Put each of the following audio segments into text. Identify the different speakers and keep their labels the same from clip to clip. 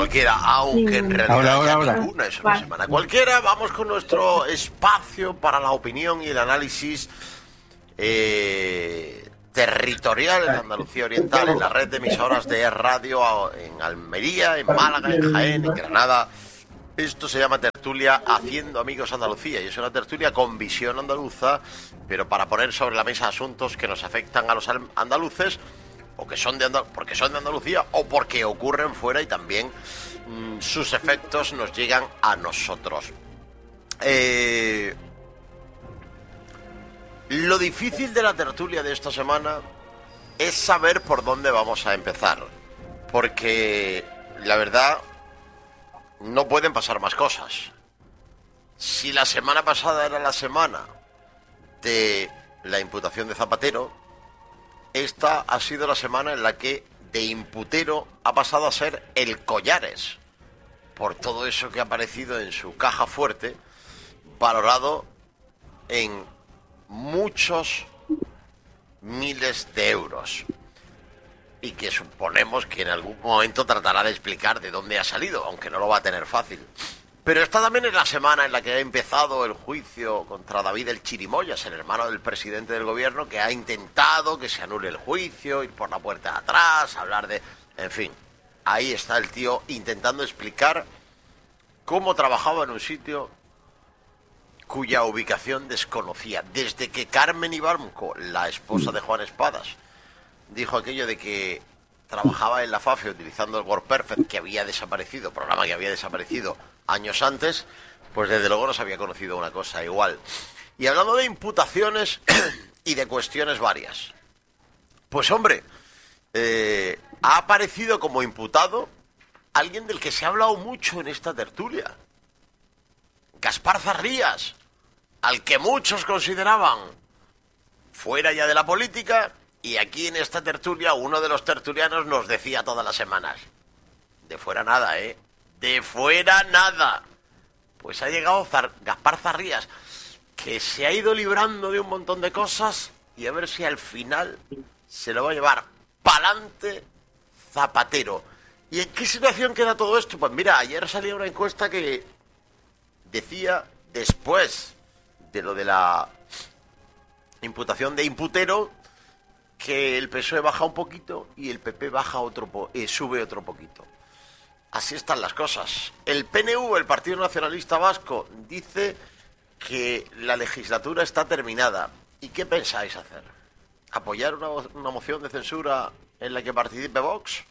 Speaker 1: cualquiera, aunque en realidad ninguna es una semana cualquiera. Vamos con nuestro espacio para la opinión y el análisis territorial en Andalucía Oriental, en la red de emisoras de radio en Almería, en Málaga, en Jaén, en Granada. Esto se llama tertulia Haciendo Amigos Andalucía y es una tertulia con visión andaluza, pero para poner sobre la mesa asuntos que nos afectan a los andaluces o que son porque son de Andalucía o porque ocurren fuera y también sus efectos nos llegan a nosotros. Lo difícil de la tertulia de esta semana es saber por dónde vamos a empezar, porque la verdad no pueden pasar más cosas. Si la semana pasada era la semana de la imputación de Zapatero, esta ha sido la semana en la que de imputero ha pasado a ser el Collares, por todo eso que ha aparecido en su caja fuerte, valorado en muchos miles de euros, y que suponemos que en algún momento tratará de explicar de dónde ha salido, aunque no lo va a tener fácil. Pero esta también es la semana en la que ha empezado el juicio contra David el Chirimoyas, el hermano del presidente del gobierno, que ha intentado que se anule el juicio, ir por la puerta de atrás, hablar de... En fin, ahí está el tío intentando explicar cómo trabajaba en un sitio cuya ubicación desconocía. Desde que Carmen Ibarco, la esposa de Juan Espadas, dijo aquello de que trabajaba en la FAFE utilizando el WordPerfect, que había desaparecido, programa que había desaparecido años antes, pues desde luego no se había conocido una cosa igual. Y hablando de imputaciones y de cuestiones varias, pues hombre, ha aparecido como imputado alguien del que se ha hablado mucho en esta tertulia, Gaspar Zarrías, al que muchos consideraban fuera ya de la política, y aquí en esta tertulia uno de los tertulianos nos decía todas las semanas: de fuera nada, de fuera nada. Pues ha llegado Gaspar Zarrías, que se ha ido librando de un montón de cosas, y a ver si al final se lo va a llevar pa'lante Zapatero. ¿Y en qué situación queda todo esto? Pues mira, ayer salía una encuesta que decía, después de lo de la imputación de imputero, que el PSOE baja un poquito y el PP sube otro poquito. Así están las cosas. El PNV, el Partido Nacionalista Vasco, dice que la legislatura está terminada. ¿Y qué pensáis hacer? ¿Apoyar una moción de censura en la que participe Vox?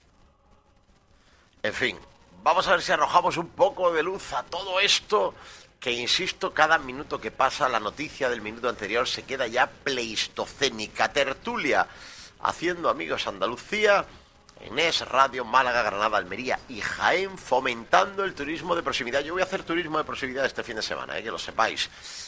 Speaker 1: En fin, vamos a ver si arrojamos un poco de luz a todo esto, que insisto, cada minuto que pasa, la noticia del minuto anterior se queda ya pleistocénica. Tertulia Haciendo Amigos Andalucía en Es Radio, Málaga, Granada, Almería y Jaén, fomentando el turismo de proximidad. Yo voy a hacer turismo de proximidad este fin de semana, que lo sepáis.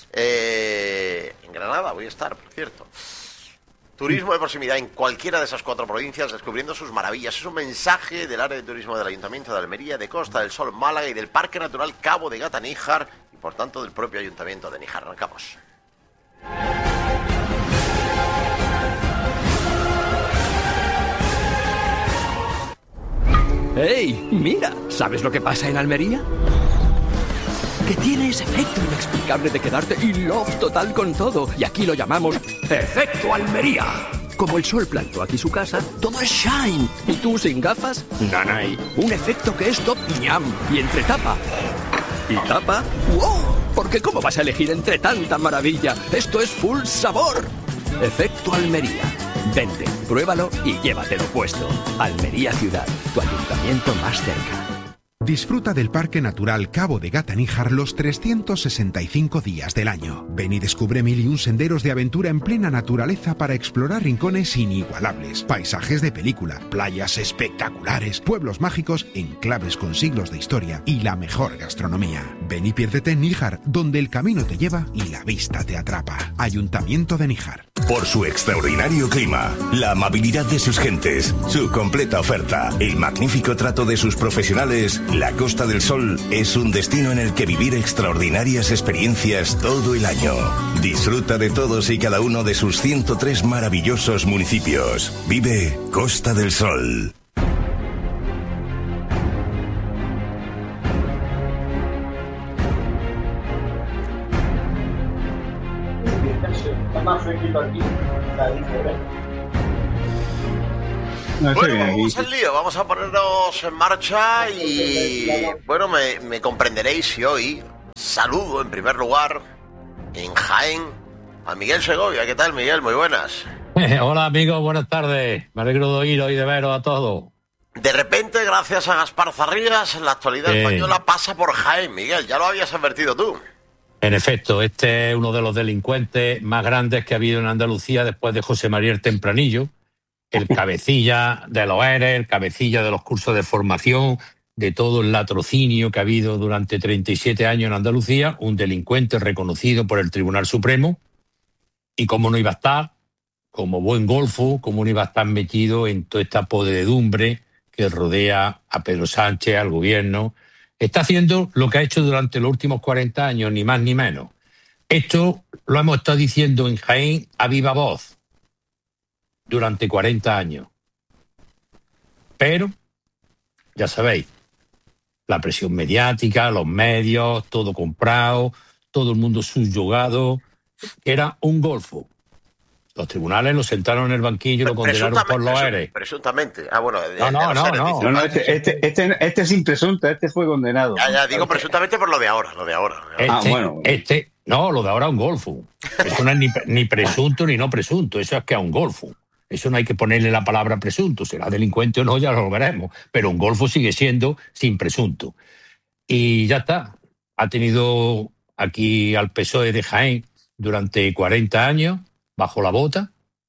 Speaker 1: En Granada voy a estar, por cierto. Turismo de proximidad en cualquiera de esas 4 provincias, descubriendo sus maravillas. Es un mensaje del área de turismo del Ayuntamiento de Almería, de Costa del Sol, Málaga y del Parque Natural Cabo de Gata Níjar, y por tanto del propio Ayuntamiento de Níjar. Arrancamos.
Speaker 2: ¡Hey! Mira, ¿sabes lo que pasa en Almería? Que tiene ese efecto inexplicable de quedarte in love total con todo. Y aquí lo llamamos Efecto Almería. Como el sol plantó aquí su casa, todo es shine. ¿Y tú sin gafas? Nanay. Un efecto que es top ñam. Y entre tapa y tapa, ¡wow! Porque ¿cómo vas a elegir entre tanta maravilla? Esto es full sabor. Efecto Almería. Vente, pruébalo y llévatelo puesto. Almería Ciudad, tu ayuntamiento más cerca.
Speaker 3: Disfruta del Parque Natural Cabo de Gata Níjar los 365 días del año. Ven y descubre 1001 senderos de aventura en plena naturaleza para explorar rincones inigualables, paisajes de película, playas espectaculares, pueblos mágicos, enclaves con siglos de historia y la mejor gastronomía. Ven y piérdete en Níjar, donde el camino te lleva y la vista te atrapa. Ayuntamiento de Níjar.
Speaker 4: Por su extraordinario clima, la amabilidad de sus gentes, su completa oferta, el magnífico trato de sus profesionales, la Costa del Sol es un destino en el que vivir extraordinarias experiencias todo el año. Disfruta de todos y cada uno de sus 103 maravillosos municipios. Vive Costa del Sol.
Speaker 5: más fresquito aquí.
Speaker 1: Bueno, vamos al lío, vamos a ponernos en marcha y bueno, me comprenderéis si hoy saludo en primer lugar en Jaén a Miguel Segovia. ¿Qué tal, Miguel? Muy buenas.
Speaker 6: Hola amigos, buenas tardes. Me alegro de oíros y de veros a todos.
Speaker 1: De repente, gracias a Gaspar Zarrías, la actualidad española pasa por Jaén, Miguel. Ya lo habías advertido tú.
Speaker 6: En efecto, este es uno de los delincuentes más grandes que ha habido en Andalucía después de José María el Tempranillo, el cabecilla de los ERE, el cabecilla de los cursos de formación, de todo el latrocinio que ha habido durante 37 años en Andalucía, un delincuente reconocido por el Tribunal Supremo. Y cómo no iba a estar, como buen golfo, cómo no iba a estar metido en toda esta podredumbre que rodea a Pedro Sánchez, al gobierno. Está haciendo lo que ha hecho durante los últimos 40 años, ni más ni menos. Esto lo hemos estado diciendo en Jaén a viva voz durante 40 años. Pero, ya sabéis, la presión mediática, los medios, todo comprado, todo el mundo subyugado, era un golfo. Los tribunales lo sentaron en el banquillo y lo condenaron por los ERE.
Speaker 1: Presuntamente. Ah, bueno.
Speaker 5: No, este es sin presunto, este fue condenado.
Speaker 1: Ya, digo presuntamente por lo de ahora.
Speaker 6: Lo de ahora es un golfo. Eso no es ni presunto ni no presunto, eso es que es un golfo. Eso no hay que ponerle la palabra presunto, será delincuente o no, ya lo veremos. Pero un golfo sigue siendo sin presunto. Y ya está. Ha tenido aquí al PSOE de Jaén durante 40 años, bajo la bota,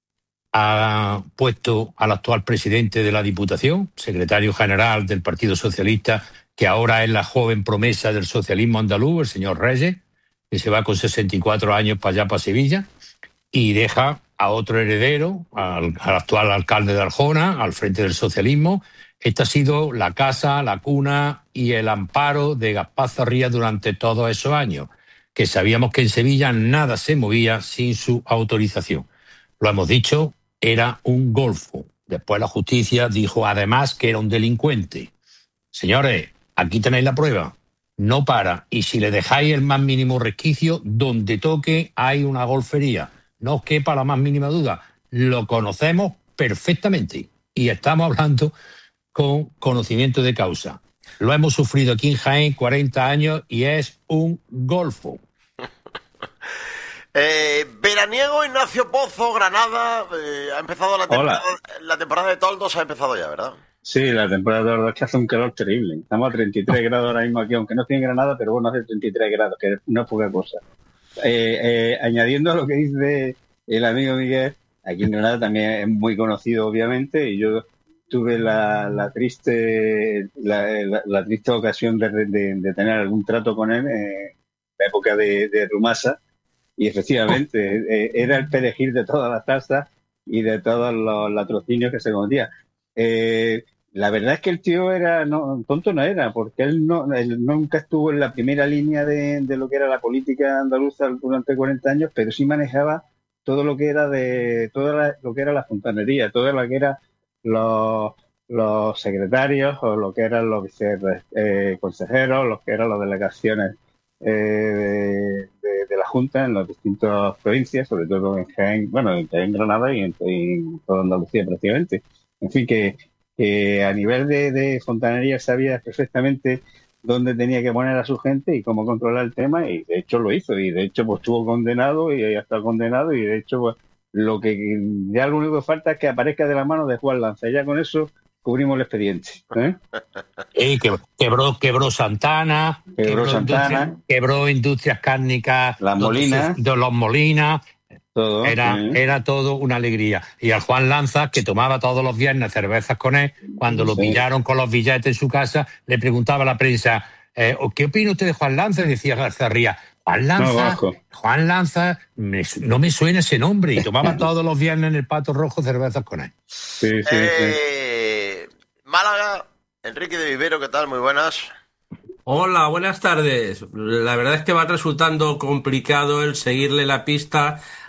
Speaker 6: ha puesto al actual presidente de la Diputación, secretario general del Partido Socialista, que ahora es la joven promesa del socialismo andaluz, el señor Reyes, que se va con 64 años para allá, para Sevilla, y deja a otro heredero, al actual alcalde de Arjona, al frente del socialismo. Esta ha sido la casa, la cuna y el amparo de Gaspar Zarrías durante todos esos años, que sabíamos que en Sevilla nada se movía sin su autorización. Lo hemos dicho, era un golfo. Después la justicia dijo además que era un delincuente. Señores, aquí tenéis la prueba. No para. Y si le dejáis el más mínimo resquicio, donde toque hay una golfería. No os quepa la más mínima duda. Lo conocemos perfectamente. Y estamos hablando con conocimiento de causa. Lo hemos sufrido aquí en Jaén 40 años y es un golfo.
Speaker 1: Veraniego Ignacio Pozo, Granada, ha empezado la temporada de toldos, ha empezado ya, ¿verdad?
Speaker 5: Sí, la temporada de toldos, es que hace un calor terrible. Estamos a 33 grados ahora mismo aquí, aunque no estoy en Granada, pero bueno, hace 33 grados, que no es poca cosa. Añadiendo a lo que dice el amigo Miguel, aquí en Granada también es muy conocido, obviamente, y yo tuve la triste ocasión de tener algún trato con él en la época de Rumasa, y efectivamente era el perejil de todas las tasas y de todos los latrocinios que se cometían. La verdad es que el tío tonto no era, porque él nunca estuvo en la primera línea de lo que era la política andaluza durante 40 años, pero sí manejaba todo lo que era lo que era la fontanería, todo lo que era los secretarios o lo que eran los consejeros, lo que eran las delegaciones de la Junta en las distintas provincias, sobre todo en Jaén, en Granada y en toda Andalucía prácticamente. En fin, que a nivel de fontanería sabía perfectamente dónde tenía que poner a su gente y cómo controlar el tema, y de hecho lo hizo, y de hecho pues estuvo condenado y ya está condenado, y de hecho pues lo único que falta es que aparezca de la mano de Juan Lanza, y ya con eso cubrimos el expediente.
Speaker 6: Quebró Santana, quebró Industrias Cárnicas,
Speaker 5: Las Molinas,
Speaker 6: de los Molinas.
Speaker 5: Todo,
Speaker 6: era todo una alegría. Y al Juan Lanza, que tomaba todos los viernes cervezas con él, cuando lo pillaron con los billetes en su casa, le preguntaba a la prensa, ¿qué opina usted de Juan Lanza? Y decía Zarrías, Juan Lanza, no me suena ese nombre. Y tomaba todos los viernes en el Pato Rojo cervezas con él.
Speaker 5: Sí.
Speaker 1: Málaga, Enrique de Vivero, ¿qué tal? Muy buenas.
Speaker 7: Hola, buenas tardes. La verdad es que va resultando complicado el seguirle la pista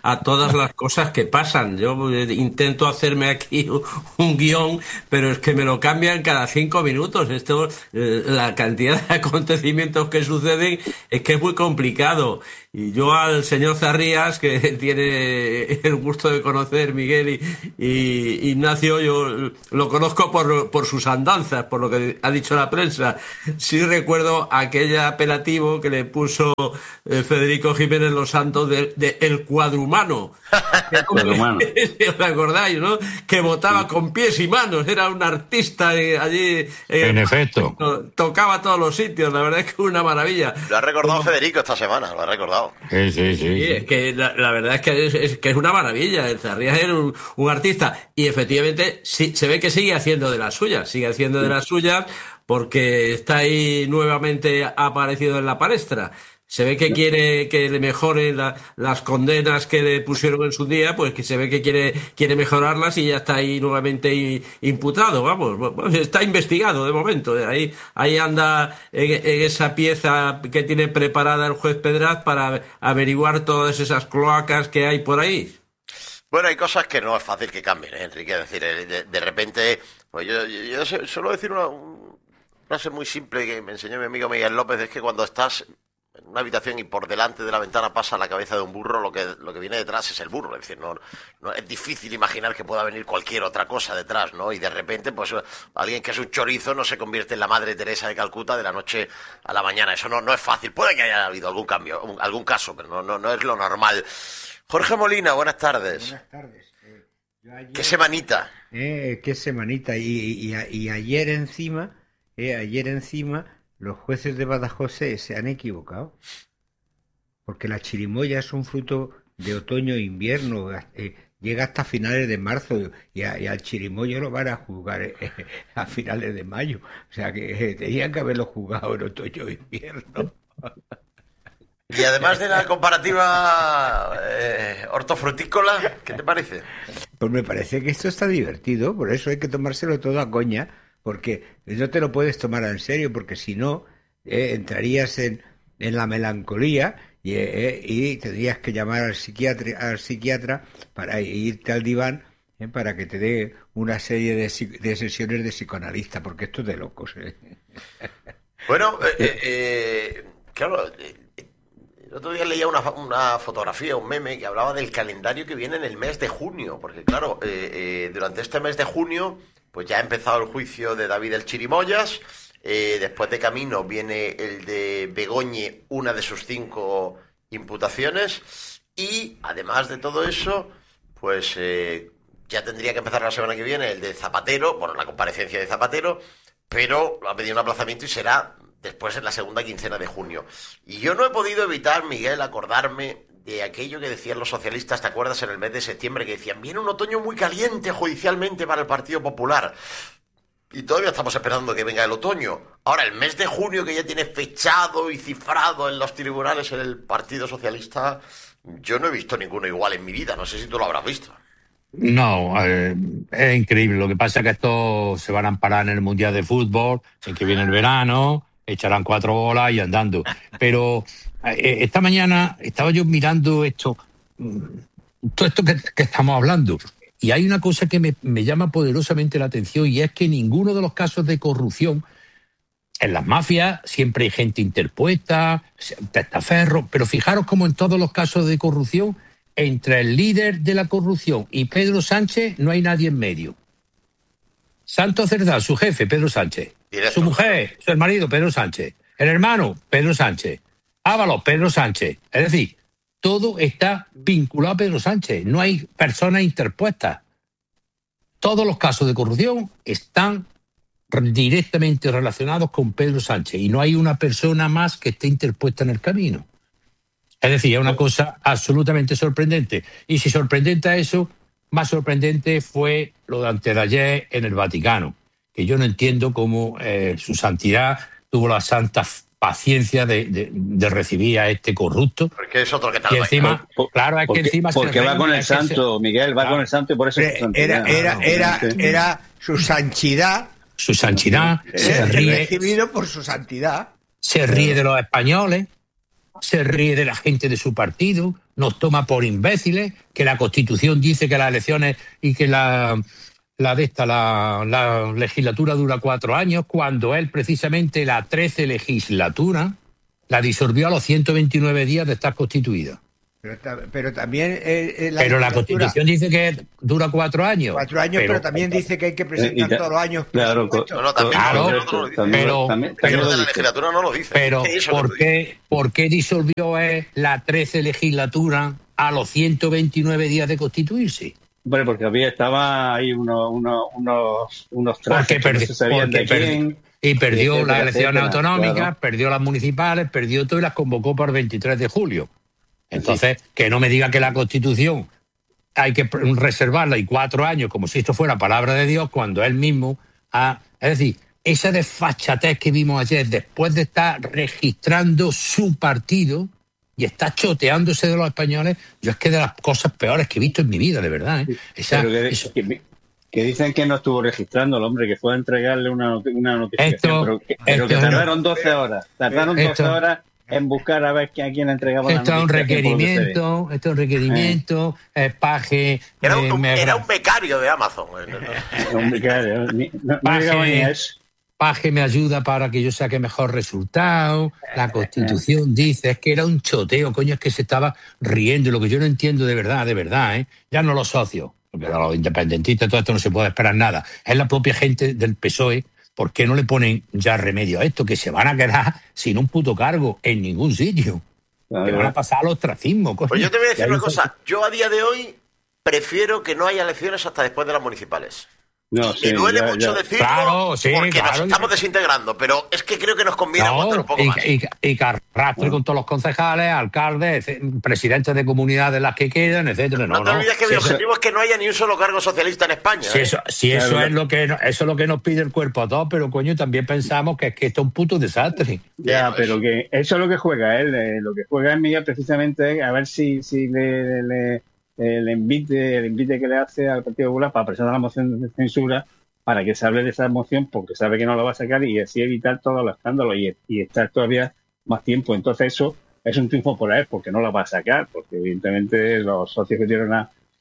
Speaker 7: a todas las cosas que pasan. Yo intento hacerme aquí un guión, pero es que me lo cambian cada 5 minutos. Esto, la cantidad de acontecimientos que suceden es que es muy complicado. Y yo al señor Zarrías, que tiene el gusto de conocer, Miguel y Ignacio, yo lo conozco por sus andanzas, por lo que ha dicho la prensa. Sí recuerdo aquel apelativo que le puso Federico Jiménez Los Santos de el cuadrumano. ¿Os acordáis, no? Que votaba con pies y manos, era un artista allí.
Speaker 6: En efecto.
Speaker 7: Tocaba todos los sitios, la verdad es que una maravilla.
Speaker 1: Lo ha recordado Federico esta semana, lo ha recordado.
Speaker 6: Sí.
Speaker 7: Es que la verdad es que es una maravilla. El Zarrías era un artista y efectivamente sí, se ve que sigue haciendo de las suyas, porque está ahí nuevamente aparecido en la palestra. Se ve que quiere que le mejoren las condenas que le pusieron en su día, pues que se ve que quiere mejorarlas y ya está ahí nuevamente imputado, vamos, está investigado de momento. Ahí anda en esa pieza que tiene preparada el juez Pedraz para averiguar todas esas cloacas que hay por ahí.
Speaker 1: Bueno, hay cosas que no es fácil que cambien, Enrique. Es decir, de repente, pues yo suelo decir una frase muy simple que me enseñó mi amigo Miguel López, es que cuando estás en una habitación y por delante de la ventana pasa la cabeza de un burro, lo que viene detrás es el burro. Es decir, no es difícil imaginar que pueda venir cualquier otra cosa detrás, ¿no? Y de repente, pues alguien que es un chorizo no se convierte en la Madre Teresa de Calcuta de la noche a la mañana. Eso no es fácil. Puede que haya habido algún cambio, algún caso, pero no es lo normal. Jorge Molina, buenas tardes.
Speaker 8: Buenas tardes.
Speaker 1: ¿Qué semanita?
Speaker 8: Qué semanita. Y ayer encima, los jueces de Badajoz se han equivocado. Porque la chirimoya es un fruto de otoño e invierno. Llega hasta finales de marzo y al chirimoyo lo van a juzgar a finales de mayo. O sea que tenían que haberlo juzgado en otoño e invierno.
Speaker 1: Y además de la comparativa hortofrutícola, ¿qué te parece?
Speaker 8: Pues me parece que esto está divertido, por eso hay que tomárselo todo a coña, porque no te lo puedes tomar en serio, porque si no, entrarías en la melancolía y tendrías que llamar al psiquiatra para irte al diván para que te dé una serie de sesiones de psicoanalista, porque esto es de locos.
Speaker 1: Bueno, claro... El otro día leía una fotografía, un meme, que hablaba del calendario que viene en el mes de junio, porque claro, durante este mes de junio, pues ya ha empezado el juicio de David el Chirimoyas, después de camino viene el de Begoñe, una de sus 5 imputaciones, y además de todo eso, pues ya tendría que empezar la semana que viene el de Zapatero, bueno, la comparecencia de Zapatero, pero ha pedido un aplazamiento y será después en la segunda quincena de junio. Y yo no he podido evitar, Miguel, acordarme de aquello que decían los socialistas, ¿te acuerdas? En el mes de septiembre, que decían, viene un otoño muy caliente judicialmente para el Partido Popular. Y todavía estamos esperando que venga el otoño. Ahora, el mes de junio, que ya tiene fechado y cifrado en los tribunales en el Partido Socialista, yo no he visto ninguno igual en mi vida. No sé si tú lo habrás visto.
Speaker 6: No, es increíble. Lo que pasa es que estos se van a amparar en el Mundial de Fútbol, en que viene el verano, echarán 4 bolas y andando. Pero esta mañana estaba yo mirando todo esto que estamos hablando, y hay una cosa que me llama poderosamente la atención, y es que ninguno de los casos de corrupción, en las mafias siempre hay gente interpuesta, testaferros, pero fijaros como en todos los casos de corrupción, entre el líder de la corrupción y Pedro Sánchez no hay nadie en medio. Santos Cerdá, su jefe, Pedro Sánchez. Su mujer, su marido, Pedro Sánchez. El hermano, Pedro Sánchez. Ábalos, Pedro Sánchez. Es decir, todo está vinculado a Pedro Sánchez. No hay personas interpuestas. Todos los casos de corrupción están directamente relacionados con Pedro Sánchez y no hay una persona más que esté interpuesta en el camino. Es decir, es una cosa absolutamente sorprendente. Y si sorprendente a eso, más sorprendente fue lo de antes de ayer en el Vaticano, que yo no entiendo cómo su santidad tuvo la santa paciencia de recibir a este corrupto.
Speaker 1: Porque es otro que tal.
Speaker 6: Y encima, claro, es que encima...
Speaker 5: Porque va con el santo, Miguel, va con el santo y por eso...
Speaker 8: Era su santidad.
Speaker 6: Su santidad se ríe...
Speaker 8: Recibido por su santidad.
Speaker 6: Se ríe de los españoles, se ríe de la gente de su partido, nos toma por imbéciles, que la Constitución dice que las elecciones y que la legislatura dura 4 años, cuando él precisamente la 13 legislatura la disolvió a los 129 días de estar constituida.
Speaker 8: Pero también...
Speaker 6: pero la Constitución dice que dura 4 años.
Speaker 8: 4 años, pero también dice que hay que presentar todos los años.
Speaker 5: Claro,
Speaker 1: pero la legislatura no lo dice.
Speaker 6: Pero ¿por qué disolvió la 13 legislatura a los 129 días de constituirse?
Speaker 5: Bueno, porque estaba ahí unos trajes que no se sabían de quién.
Speaker 6: Y perdió las elecciones autonómicas, perdió las municipales, perdió todo y las convocó para el 23 de julio. Entonces, que no me diga que la Constitución hay que reservarla y 4 años, como si esto fuera palabra de Dios, cuando él mismo ha... Es decir, esa desfachatez que vimos ayer, después de estar registrando su partido y está choteándose de los españoles, yo es que de las cosas peores que he visto en mi vida, de verdad.
Speaker 5: Que dicen que no estuvo registrando el hombre, que fue a entregarle una notificación, pero que tardaron 12 horas. Tardaron 12 horas en buscar a ver a quién entregaba la
Speaker 6: notificación. Esto es un requerimiento, Paje...
Speaker 1: Era un becario de Amazon.
Speaker 5: Un becario, no llegaba ni a eso.
Speaker 6: Paje me ayuda para que yo saque mejor resultado. La Constitución dice, es que era un choteo, coño, es que se estaba riendo. Lo que yo no entiendo de verdad, ya no los socios, porque a los independentistas todo esto no se puede esperar nada. Es la propia gente del PSOE. ¿Por qué no le ponen ya remedio a esto? Que se van a quedar sin un puto cargo en ningún sitio. Que van a pasar al ostracismo.
Speaker 1: Pues yo te voy a decir una cosa. Yo a día de hoy prefiero que no haya elecciones hasta después de las municipales. Me duele mucho decirlo porque nos estamos desintegrando, pero es que creo que nos conviene aguantar un poco más.
Speaker 6: Y que arrastre con todos los concejales, alcaldes, presidentes de comunidades las que quedan, etcétera.
Speaker 1: No te olvides que mi objetivo es que no haya ni un solo cargo socialista en España.
Speaker 6: Eso es lo que nos pide el cuerpo a todos, pero coño, también pensamos que esto es un puto desastre.
Speaker 5: Ya, pero que eso es lo que juega él. Lo que juega él, Miguel, precisamente es a ver si el invite que le hace al Partido Popular para presentar la moción de censura, para que se hable de esa moción, porque sabe que no la va a sacar y así evitar todos los escándalos y estar todavía más tiempo. Entonces eso es un triunfo por él, porque no la va a sacar, porque evidentemente los socios que tienen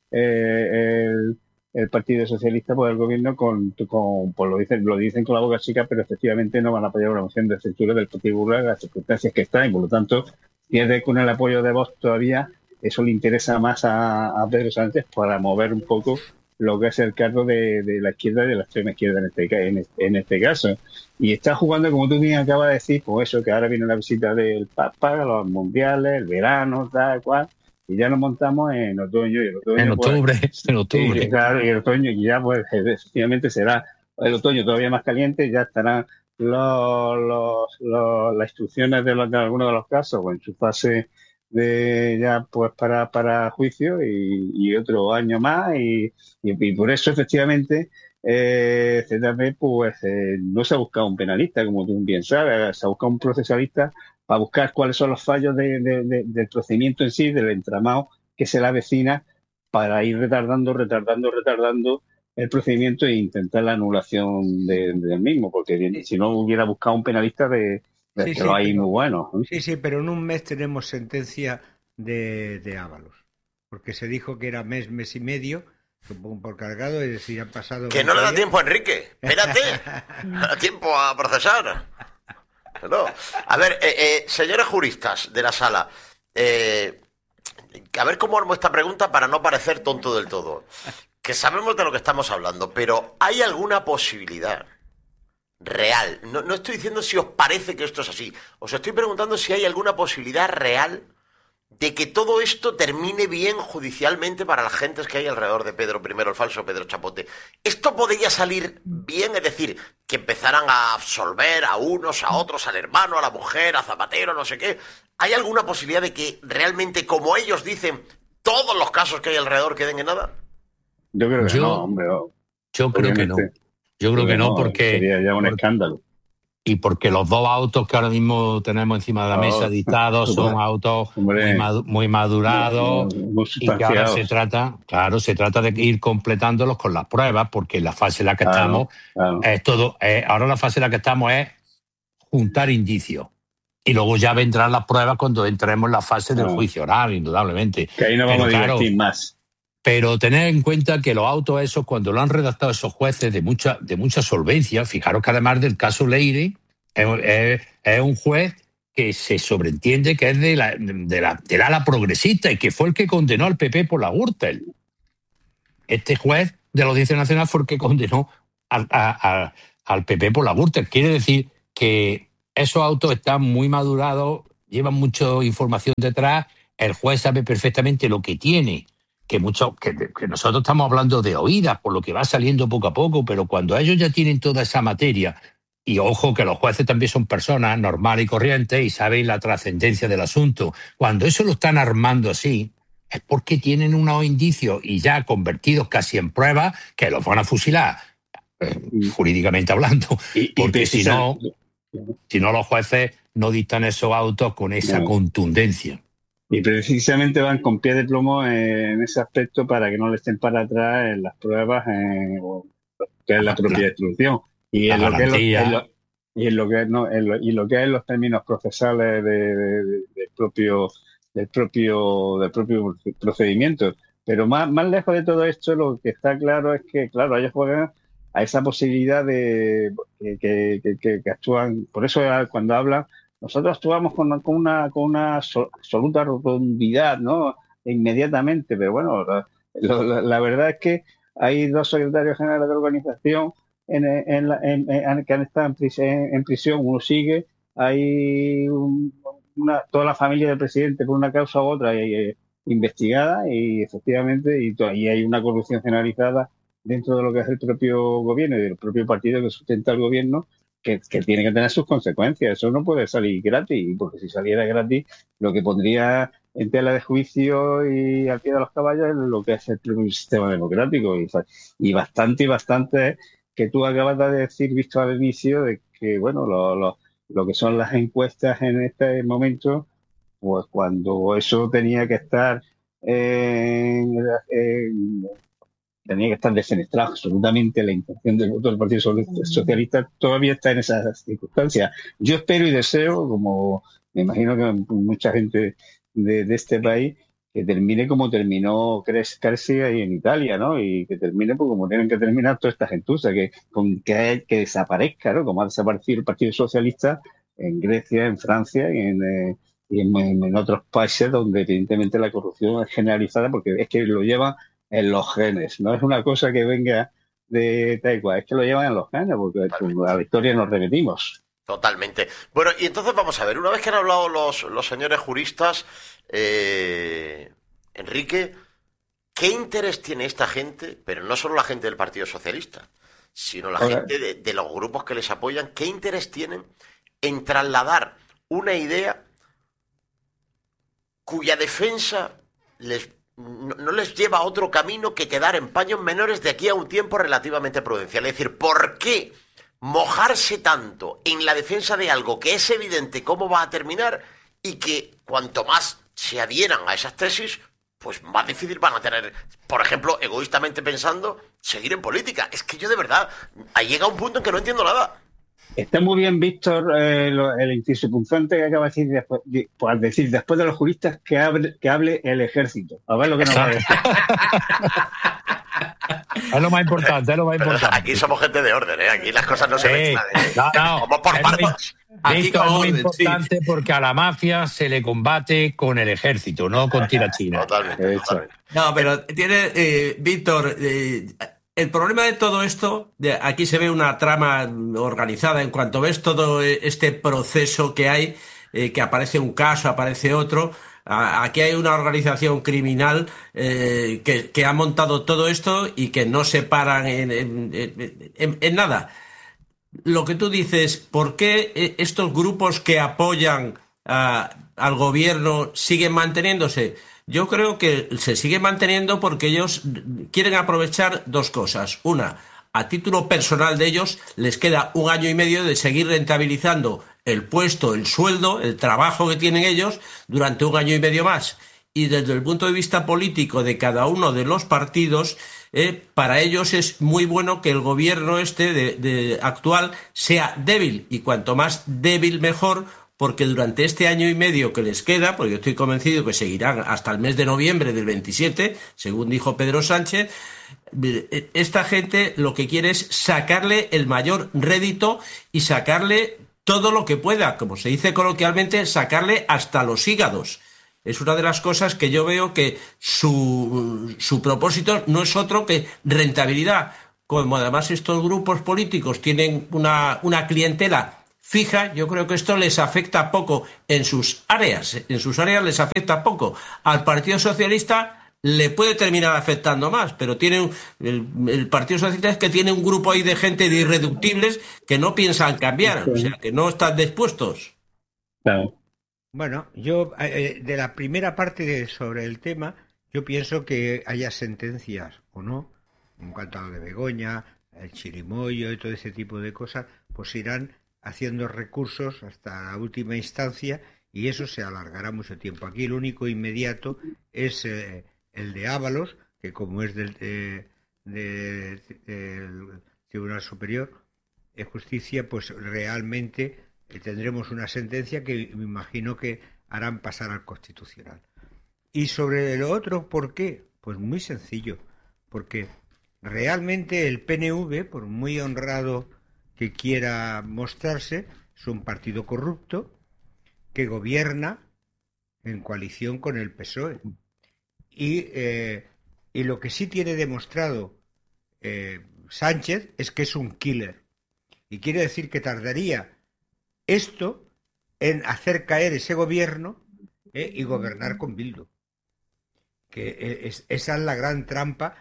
Speaker 5: el Partido Socialista, pues el gobierno, pues lo dicen con la boca chica, pero efectivamente no van a apoyar una moción de censura del Partido Popular en las circunstancias que está, y por lo tanto pierde con el apoyo de Vox todavía. Eso le interesa más a Pedro Sánchez para mover un poco lo que es el cargo de la izquierda y de la extrema izquierda en este caso. Y está jugando, como tú bien acabas de decir, pues eso, que ahora viene la visita del Papa, los mundiales, el verano, tal cual, y ya nos montamos en otoño.
Speaker 6: En octubre.
Speaker 5: Y, claro, y el otoño, y ya pues efectivamente será el otoño todavía más caliente, ya estarán las instrucciones de algunos de los casos o en su fase de ya pues para juicio y otro año más y por eso efectivamente ZP pues no se ha buscado un penalista, como tú bien sabes, se ha buscado un procesalista para buscar cuáles son los fallos del procedimiento en sí, del entramado que se le avecina, para ir retardando el procedimiento e intentar la anulación del mismo, porque si no hubiera buscado un penalista muy bueno.
Speaker 8: Sí, pero en un mes tenemos sentencia de Ábalos, porque se dijo que era mes y medio por cargado, es decir, han pasado...
Speaker 1: Que no le da tiempo a Enrique, espérate, no da tiempo a procesar. No. A ver, señores juristas de la sala, a ver cómo armo esta pregunta para no parecer tonto del todo. Que sabemos de lo que estamos hablando, pero ¿hay alguna posibilidad real? No estoy diciendo si os parece que esto es así. Os estoy preguntando si hay alguna posibilidad real de que todo esto termine bien judicialmente para las gentes que hay alrededor de Pedro I, el falso Pedro Chapote. ¿Esto podría salir bien? Es decir, que empezaran a absolver a unos, a otros, al hermano, a la mujer, a Zapatero, no sé qué. ¿Hay alguna posibilidad de que realmente, como ellos dicen, todos los casos que hay alrededor queden en nada?
Speaker 5: Yo creo que no, hombre.
Speaker 6: Yo creo que no. Yo creo que no, porque...
Speaker 5: Sería ya un escándalo.
Speaker 6: Y porque los 2 autos que ahora mismo tenemos encima de la mesa dictados son autos muy madurados, y que ahora se trata de ir completándolos con las pruebas, porque la fase en la que estamos es todo... ahora la fase en la que estamos es juntar indicios. Y luego ya vendrán las pruebas cuando entremos en la fase del juicio oral, indudablemente.
Speaker 5: Que ahí no vamos a divertir más.
Speaker 6: Pero tener en cuenta que los autos esos, cuando lo han redactado esos jueces de mucha solvencia, fijaros que además del caso Leire, es un juez que se sobreentiende que es del ala progresista y que fue el que condenó al PP por la Gürtel. Este juez de la Audiencia Nacional fue el que condenó al PP por la Gürtel. Quiere decir que esos autos están muy madurados, llevan mucha información detrás, el juez sabe perfectamente lo que tiene, que nosotros estamos hablando de oídas, por lo que va saliendo poco a poco, pero cuando ellos ya tienen toda esa materia, y ojo que los jueces también son personas normales y corrientes y saben la trascendencia del asunto, cuando eso lo están armando así, es porque tienen unos indicios y ya convertidos casi en pruebas que los van a fusilar, jurídicamente hablando, porque si no los jueces no dictan esos autos con esa contundencia.
Speaker 5: Y precisamente van con pie de plomo en ese aspecto para que no le estén para atrás en las pruebas, que es la propia instrucción. Y en lo que es los términos procesales del propio procedimiento. Pero más lejos de todo esto, lo que está claro es que, claro, ellos juegan a esa posibilidad de que actúan. Por eso cuando hablan, nosotros actuamos con una absoluta rotundidad, ¿no? Inmediatamente, pero bueno, la verdad es que hay dos secretarios generales de organización que han estado en prisión, uno sigue, hay toda la familia del presidente por una causa u otra investigada y efectivamente y hay una corrupción generalizada dentro de lo que es el propio gobierno y del propio partido que sustenta el gobierno que tiene que tener sus consecuencias. Eso no puede salir gratis, porque si saliera gratis lo que pondría en tela de juicio y al pie de los caballos es lo que es el propio sistema democrático y bastante que tú acabas de decir, visto al inicio, de que bueno, lo que son las encuestas en este momento, pues cuando eso tenía que estar defenestrado absolutamente la intención del voto del Partido Socialista, todavía está en esas circunstancias. Yo espero y deseo, como me imagino que mucha gente de este país, que termine como terminó Cresci ahí en Italia, ¿no? Y que termine pues, como tienen que terminar toda esta gentuza, que desaparezca, ¿no? Como ha desaparecido el Partido Socialista en Grecia, en Francia y en otros países donde evidentemente la corrupción es generalizada, porque es que lo llevan en los genes, no es una cosa que venga de Taekwondo, es que lo llevan en los genes, porque a la historia nos repetimos.
Speaker 1: Totalmente. Bueno, y entonces vamos a ver, una vez que han hablado los señores juristas, Enrique, ¿qué interés tiene esta gente, pero no solo la gente del Partido Socialista, sino la gente de los grupos que les apoyan, qué interés tienen en trasladar una idea cuya defensa no les lleva a otro camino que quedar en paños menores de aquí a un tiempo relativamente prudencial? Es decir, ¿por qué mojarse tanto en la defensa de algo que es evidente cómo va a terminar y que cuanto más se adhieran a esas tesis, pues más difícil van a tener, por ejemplo, egoístamente pensando, seguir en política? Es que yo de verdad, ahí llega un punto en que no entiendo nada.
Speaker 5: Está muy bien, Víctor, el inciso punzante que acaba de decir, después de los juristas, que hable el ejército. A ver lo que nos va a decir.
Speaker 6: Es lo más importante,
Speaker 1: Aquí somos gente de orden, ¿eh? Aquí las cosas no se mezclan.
Speaker 6: No.
Speaker 1: Vamos por partes.
Speaker 6: Esto es muy importante porque a la mafia se le combate con el ejército, no con tirachina.
Speaker 1: Totalmente.
Speaker 7: No, pero tiene, Víctor, el problema de todo esto, aquí se ve una trama organizada. En cuanto ves todo este proceso que hay, que aparece un caso, aparece otro, aquí hay una organización criminal que ha montado todo esto y que no se paran en nada. Lo que tú dices, ¿por qué estos grupos que apoyan al gobierno siguen manteniéndose? Yo creo que se sigue manteniendo porque ellos quieren aprovechar dos cosas. Una, a título personal de ellos, les queda 1 año y medio de seguir rentabilizando el puesto, el sueldo, el trabajo que tienen ellos durante 1 año y medio más. Y desde el punto de vista político de cada uno de los partidos, para ellos es muy bueno que el gobierno actual sea débil, y cuanto más débil mejor, porque durante este año y medio que les queda, porque yo estoy convencido que seguirán hasta el mes de noviembre del 27, según dijo Pedro Sánchez, esta gente lo que quiere es sacarle el mayor rédito y sacarle todo lo que pueda, como se dice coloquialmente, sacarle hasta los hígados. Es una de las cosas que yo veo que su propósito no es otro que rentabilidad. Como además estos grupos políticos tienen una clientela fija, yo creo que esto les afecta poco en sus áreas. En sus áreas les afecta poco. Al Partido Socialista le puede terminar afectando más, pero tiene el Partido Socialista es que tiene un grupo ahí de gente de irreductibles que no piensan cambiar, o sea, que no están dispuestos.
Speaker 5: Claro.
Speaker 8: Bueno, yo de la primera parte sobre el tema, yo pienso que haya sentencias o no, en cuanto a lo de Begoña, el chirimoyo y todo ese tipo de cosas, pues irán haciendo recursos hasta la última instancia y eso se alargará mucho tiempo. Aquí el único inmediato es el de Ábalos, que como es del Tribunal Superior de Justicia, pues realmente tendremos una sentencia que me imagino que harán pasar al Constitucional. Y sobre lo otro, ¿por qué? Pues muy sencillo, porque realmente el PNV, por muy honrado que quiera mostrarse, es un partido corrupto que gobierna en coalición con el PSOE. Y lo que sí tiene demostrado Sánchez es que es un killer. Y quiere decir que tardaría esto en hacer caer ese gobierno y gobernar con Bildu. Que esa es la gran trampa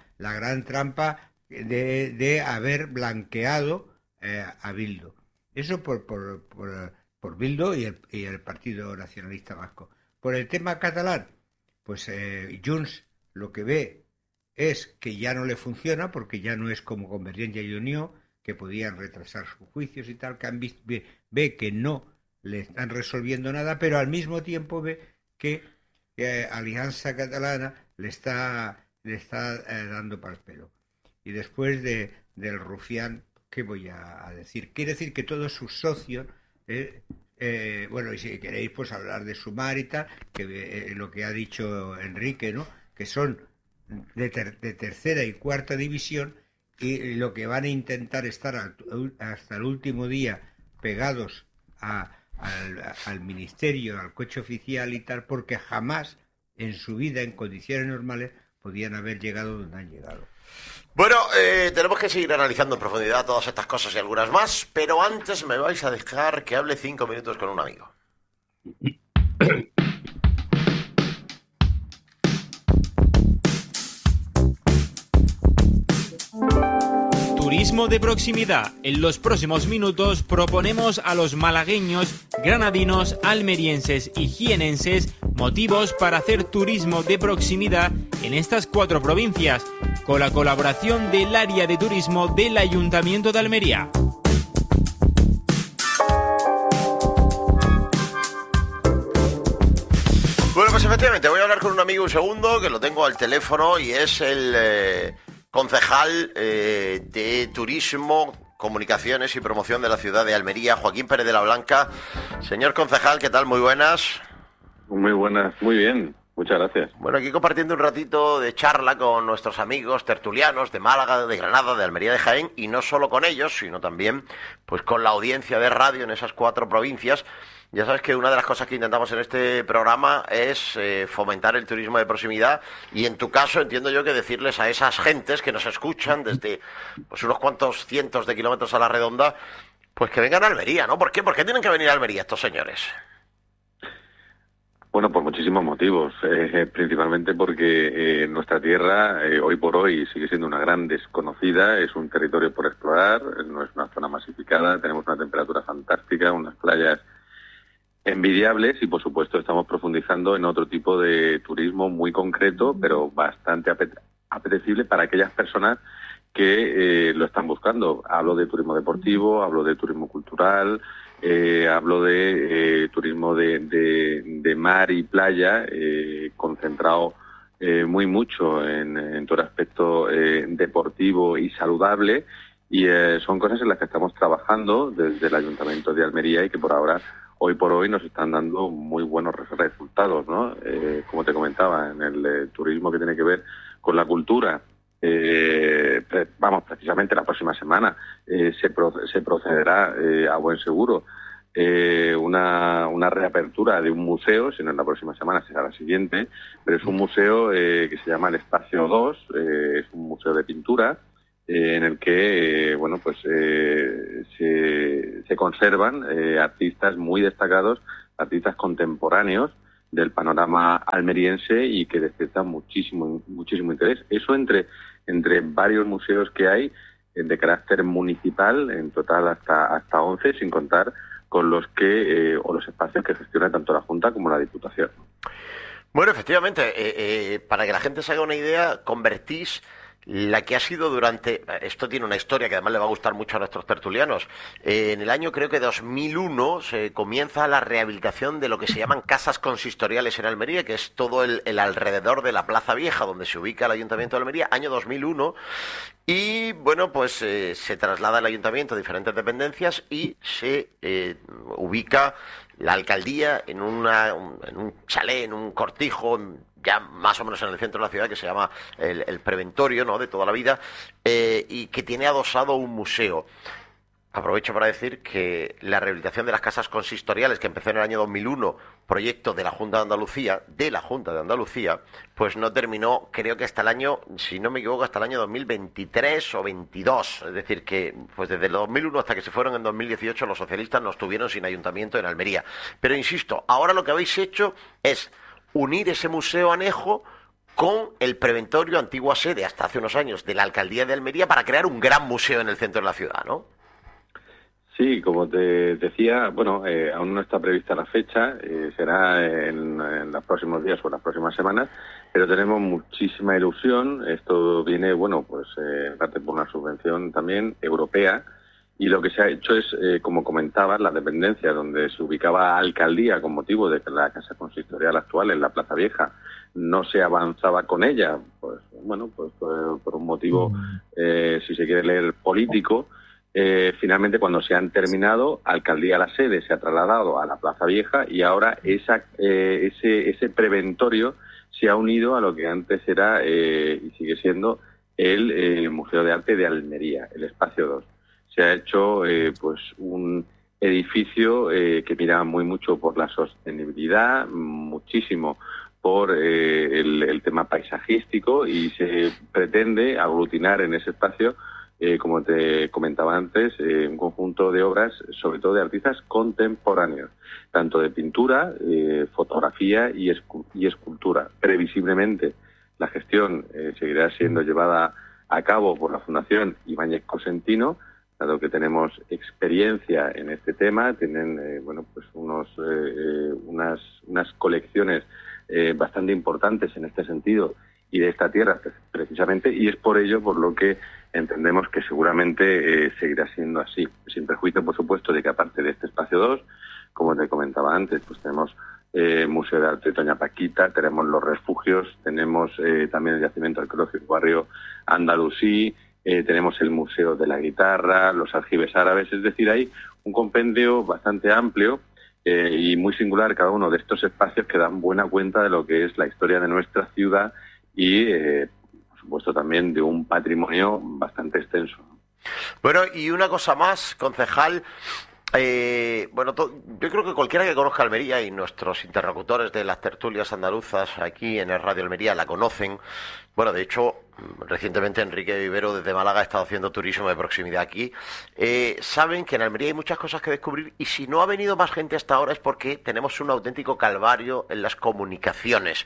Speaker 8: de haber blanqueado a Bildu. Eso por Bildu y el Partido Nacionalista Vasco. Por el tema catalán, pues Junts lo que ve es que ya no le funciona porque ya no es como Convergencia y Unió, que podían retrasar sus juicios y tal, que ve que no le están resolviendo nada, pero al mismo tiempo ve que Alianza Catalana le está dando para el pelo. Y después del rufián, ¿qué voy a decir? Quiere decir que todos sus socios, bueno, y si queréis pues hablar de Sumar y tal, que lo que ha dicho Enrique, ¿no? Que son de tercera y cuarta división y lo que van a intentar estar hasta el último día pegados al ministerio, al coche oficial y tal, porque jamás en su vida, en condiciones normales, podían haber llegado donde han llegado.
Speaker 1: Bueno, tenemos que seguir analizando en profundidad todas estas cosas y algunas más, pero antes me vais a dejar que hable 5 minutos con un amigo.
Speaker 9: Turismo de proximidad. En los próximos minutos proponemos a los malagueños, granadinos, almerienses y jienenses motivos para hacer turismo de proximidad en estas 4 provincias, con la colaboración del área de turismo del Ayuntamiento de Almería.
Speaker 1: Bueno, pues efectivamente, voy a hablar con un amigo un segundo, que lo tengo al teléfono, y es el concejal de Turismo, Comunicaciones y Promoción de la ciudad de Almería, Joaquín Pérez de la Blanca. Señor concejal, ¿qué tal? Muy buenas.
Speaker 10: Muy buenas, muy bien. Muchas gracias.
Speaker 1: Bueno, aquí compartiendo un ratito de charla con nuestros amigos tertulianos de Málaga, de Granada, de Almería, de Jaén, y no solo con ellos, sino también pues con la audiencia de radio en esas 4 provincias. Ya sabes que una de las cosas que intentamos en este programa es fomentar el turismo de proximidad, y en tu caso entiendo yo que decirles a esas gentes que nos escuchan desde pues unos cuantos cientos de kilómetros a la redonda, pues que vengan a Almería, ¿no? ¿Por qué? ¿Por qué tienen que venir a Almería estos señores?
Speaker 10: Bueno, por muchísimos motivos, principalmente porque nuestra tierra hoy por hoy sigue siendo una gran desconocida, es un territorio por explorar, no es una zona masificada, tenemos una temperatura fantástica, unas playas envidiables y por supuesto estamos profundizando en otro tipo de turismo muy concreto, pero bastante apetecible para aquellas personas que lo están buscando. Hablo de turismo deportivo, hablo de turismo cultural, hablo de turismo de mar y playa, concentrado muy mucho en todo el aspecto deportivo y saludable, y son cosas en las que estamos trabajando desde el Ayuntamiento de Almería y que por ahora hoy por hoy nos están dando muy buenos resultados, ¿no? Como te comentaba, en el turismo que tiene que ver con la cultura, precisamente la próxima semana se procederá a buen seguro una reapertura de un museo, si no es la próxima semana será la siguiente, pero es un museo que se llama el Espacio 2, es un museo de pintura en el que se conservan artistas muy destacados, artistas contemporáneos del panorama almeriense y que despiertan muchísimo interés. Eso entre varios museos que hay de carácter municipal, en total hasta 11, sin contar con los los espacios que gestiona tanto la Junta como la Diputación.
Speaker 1: Bueno, efectivamente, para que la gente se haga una idea, convertís la que ha sido durante... Esto tiene una historia que además le va a gustar mucho a nuestros tertulianos. En el año, creo que 2001, se comienza la rehabilitación de lo que se llaman casas consistoriales en Almería, que es todo el alrededor de la Plaza Vieja, donde se ubica el Ayuntamiento de Almería, año 2001. Y, bueno, pues se traslada el Ayuntamiento a diferentes dependencias y se ubica la alcaldía en un chalet, en un cortijo, ya más o menos en el centro de la ciudad, que se llama el Preventorio, ¿no?, de toda la vida, y que tiene adosado un museo. Aprovecho para decir que la rehabilitación de las casas consistoriales, que empezó en el año 2001, proyecto de la Junta de Andalucía, pues no terminó, creo que hasta el año, si no me equivoco, hasta el año 2023 o 22. Es decir, que pues desde el 2001 hasta que se fueron en 2018 los socialistas nos tuvieron sin ayuntamiento en Almería. Pero insisto, ahora lo que habéis hecho es unir ese museo anejo con el Preventorio, antigua sede hasta hace unos años de la Alcaldía de Almería, para crear un gran museo en el centro de la ciudad, ¿no?
Speaker 10: Sí, como te decía, bueno, aún no está prevista la fecha, será en los próximos días o en las próximas semanas, pero tenemos muchísima ilusión. Esto viene, bueno, pues en parte por una subvención también europea, y lo que se ha hecho es, como comentabas, la dependencia donde se ubicaba Alcaldía con motivo de que la casa consistorial actual en la Plaza Vieja no se avanzaba con ella, pues bueno, pues por un motivo, si se quiere leer, político. Finalmente, cuando se han terminado, Alcaldía, la sede, se ha trasladado a la Plaza Vieja, y ahora ese preventorio se ha unido a lo que antes era y sigue siendo el Museo de Arte de Almería, el Espacio 2. Se ha hecho pues un edificio que mira mucho por la sostenibilidad, muchísimo por el tema paisajístico, y se pretende aglutinar en ese espacio, como te comentaba antes, un conjunto de obras, sobre todo de artistas contemporáneos, tanto de pintura, fotografía y escultura. Previsiblemente, la gestión seguirá siendo llevada a cabo por la Fundación Ibáñez Cosentino, dado que tenemos experiencia en este tema. Tienen pues unas colecciones bastante importantes en este sentido y de esta tierra precisamente, y es por ello por lo que entendemos que seguramente seguirá siendo así, sin perjuicio, por supuesto, de que aparte de este Espacio 2, como te comentaba antes, pues tenemos Museo de Arte de Doña Paquita, tenemos los refugios, tenemos también el yacimiento arqueológico Barrio Andalusí, tenemos el Museo de la Guitarra, los aljibes árabes. Es decir, hay un compendio bastante amplio y muy singular, cada uno de estos espacios, que dan buena cuenta de lo que es la historia de nuestra ciudad y, por supuesto, también de un patrimonio bastante extenso.
Speaker 1: Bueno, y una cosa más, concejal. Yo creo que cualquiera que conozca Almería, y nuestros interlocutores de las tertulias andaluzas aquí en el Radio Almería la conocen. Bueno, de hecho, recientemente Enrique Vivero desde Málaga ha estado haciendo turismo de proximidad aquí. Saben que en Almería hay muchas cosas que descubrir, y si no ha venido más gente hasta ahora es porque tenemos un auténtico calvario en las comunicaciones.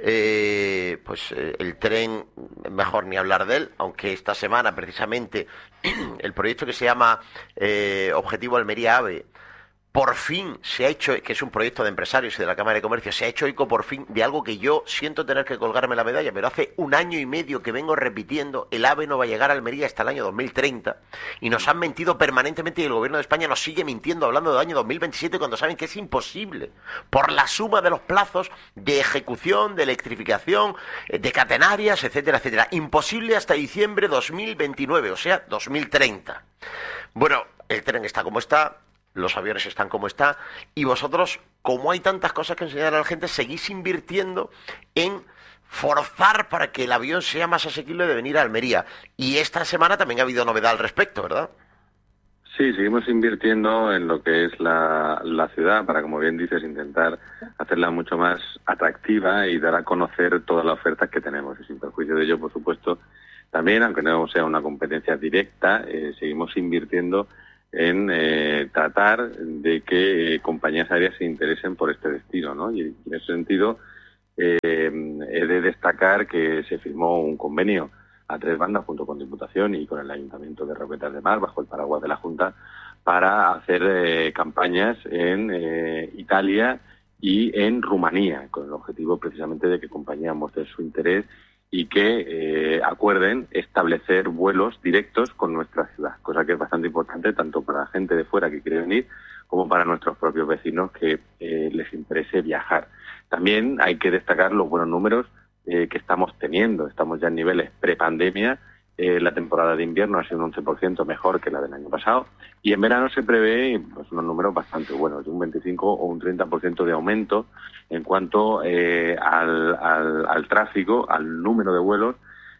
Speaker 1: El tren, mejor ni hablar de él, aunque esta semana precisamente el proyecto que se llama Objetivo Almería AVE, por fin se ha hecho, que es un proyecto de empresarios y de la Cámara de Comercio, se ha hecho eco por fin de algo que yo siento tener que colgarme la medalla, pero hace 1 año y medio que vengo repitiendo: el AVE no va a llegar a Almería hasta el año 2030, y nos han mentido permanentemente, y el gobierno de España nos sigue mintiendo hablando del año 2027 cuando saben que es imposible, por la suma de los plazos de ejecución, de electrificación, de catenarias, etcétera, etcétera. Imposible hasta diciembre 2029, o sea, 2030. Bueno, el tren está como está. los aviones están como están, y vosotros, como hay tantas cosas que enseñar a la gente, seguís invirtiendo en forzar para que el avión sea más asequible de venir a Almería. Y esta semana también ha habido novedad al respecto, ¿verdad?
Speaker 10: Sí, seguimos invirtiendo en lo que es la ciudad para, como bien dices, intentar hacerla mucho más atractiva y dar a conocer todas las ofertas que tenemos. Y sin perjuicio de ello, por supuesto, también, aunque no sea una competencia directa, seguimos invirtiendo en tratar de que compañías aéreas se interesen por este destino, ¿no? Y en ese sentido he de destacar que se firmó un convenio a 3 bandas junto con Diputación y con el Ayuntamiento de Roquetas de Mar, bajo el paraguas de la Junta, para hacer campañas en Italia y en Rumanía, con el objetivo precisamente de que compañías muestren su interés y que acuerden establecer vuelos directos con nuestra ciudad, cosa que es bastante importante tanto para la gente de fuera que quiere venir como para nuestros propios vecinos que les interese viajar. También hay que destacar los buenos números que estamos teniendo. Estamos ya en niveles prepandemia. La temporada de invierno ha sido un 11% mejor que la del año pasado y en verano se prevé pues, unos números bastante buenos, de un 25 o un 30% de aumento en cuanto al tráfico, al número de vuelos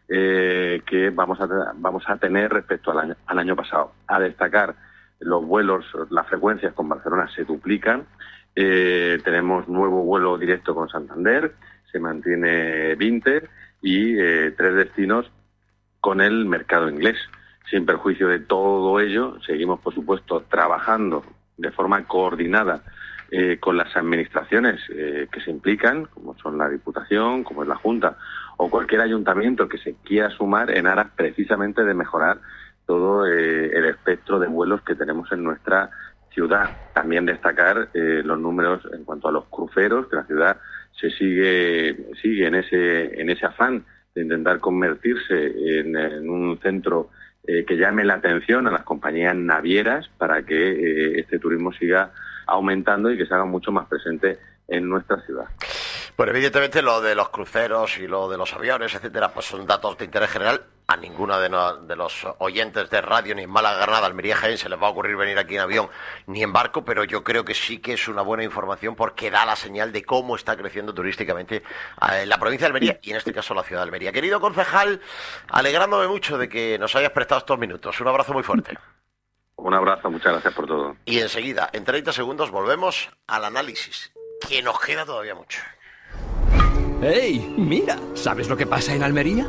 Speaker 10: que vamos a tener respecto al año pasado. A destacar, los vuelos, las frecuencias con Barcelona se duplican. Tenemos nuevo vuelo directo con Santander, se mantiene Vinter y 3 destinos con el mercado inglés. Sin perjuicio de todo ello, seguimos, por supuesto, trabajando de forma coordinada con las administraciones que se implican, como son la Diputación, como es la Junta, o cualquier ayuntamiento que se quiera sumar en aras precisamente de mejorar todo el espectro de vuelos que tenemos en nuestra ciudad. También destacar los números en cuanto a los cruceros, que la ciudad se sigue en ese afán de intentar convertirse en un centro que llame la atención a las compañías navieras para que este turismo siga aumentando y que se haga mucho más presente en nuestra ciudad.
Speaker 1: Bueno, evidentemente lo de los cruceros y lo de los aviones, etcétera, pues son datos de interés general. A ninguno de los oyentes de radio, ni en Málaga, Granada, Almería, Jaén, se les va a ocurrir venir aquí en avión ni en barco, pero yo creo que sí que es una buena información porque da la señal de cómo está creciendo turísticamente la provincia de Almería y en este caso la ciudad de Almería. Querido concejal, alegrándome mucho de que nos hayas prestado estos minutos. Un abrazo muy fuerte.
Speaker 10: Un abrazo, muchas gracias por todo.
Speaker 1: Y enseguida, en 30 segundos, volvemos al análisis, que nos queda todavía mucho.
Speaker 2: ¡Hey! Mira, ¿sabes lo que pasa en Almería?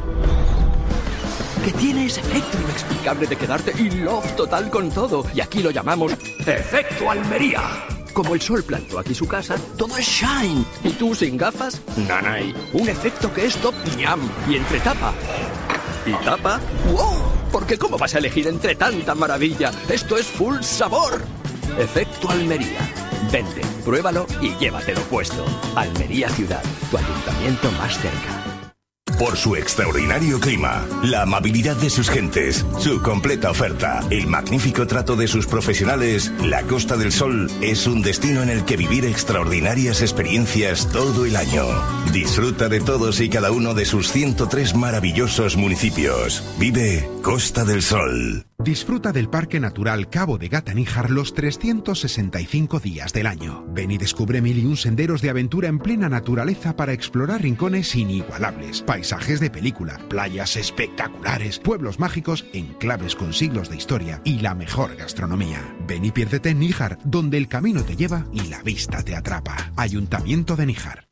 Speaker 2: Que tiene ese efecto inexplicable de quedarte in love total con todo. Y aquí lo llamamos Efecto Almería. Como el sol plantó aquí su casa, todo es shine. ¿Y tú sin gafas? Nanay. Un efecto que es top ñam. Y entre tapa y tapa, ¡wow! Porque ¿cómo vas a elegir entre tanta maravilla? Esto es full sabor. Efecto Almería. Vente, pruébalo y llévatelo puesto. Almería Ciudad, tu ayuntamiento más cerca.
Speaker 4: Por su extraordinario clima, la amabilidad de sus gentes, su completa oferta, el magnífico trato de sus profesionales, la Costa del Sol es un destino en el que vivir extraordinarias experiencias todo el año. Disfruta de todos y cada uno de sus 103 maravillosos municipios. Vive Costa del Sol.
Speaker 3: Disfruta del Parque Natural Cabo de Gata-Níjar los 365 días del año. Ven y descubre 1001 senderos de aventura en plena naturaleza para explorar rincones inigualables, paisajes de película, playas espectaculares, pueblos mágicos, enclaves con siglos de historia y la mejor gastronomía. Ven y piérdete en Níjar, donde el camino te lleva y la vista te atrapa. Ayuntamiento de Níjar.